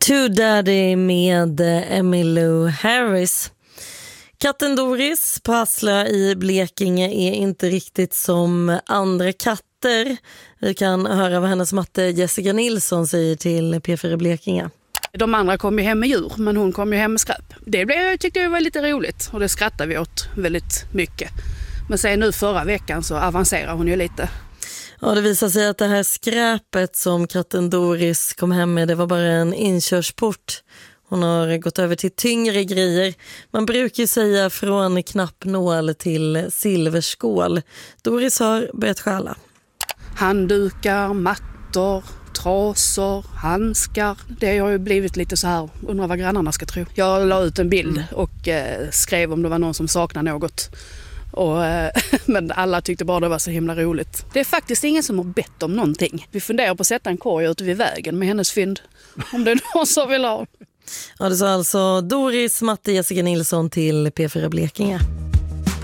To Daddy med Emmylou Harris. Katten Doris på Hassla i Blekinge är inte riktigt som andra katter. Vi kan höra vad hennes matte Jessica Nilsson säger till P4 Blekinge. De andra kom ju hem med djur, men hon kom ju hem med skräp. Det tyckte jag var lite roligt och det skrattade vi åt väldigt mycket. Men sen nu förra veckan så avancerar hon ju lite. Ja, det visar sig att det här skräpet som katten Doris kom hem med, det var bara en inkörsport. Hon har gått över till tyngre grejer. Man brukar ju säga från knappnål till silverskål. Doris har börjat stjäla. Handdukar, mattor, trasor, handskar. Det har ju blivit lite så här, undrar vad grannarna ska tro. Jag la ut en bild och skrev om det var någon som saknar något. Men alla tyckte bara det var så himla roligt. Det är faktiskt ingen som har bett om någonting. Vi funderar på att sätta en korg ute vid vägen med hennes fynd. Om det är någon som vill ha. Ja, det sa alltså Doris, matte Jessica Nilsson till P4 Blekinge.